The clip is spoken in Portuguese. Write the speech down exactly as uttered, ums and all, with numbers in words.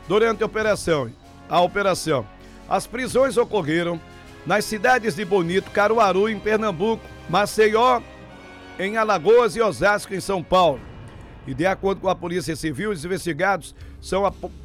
durante a operação. A operação. As prisões ocorreram nas cidades de Bonito, Caruaru, em Pernambuco, Maceió, em Alagoas e Osasco, em São Paulo. E de acordo com a Polícia Civil, os investigados são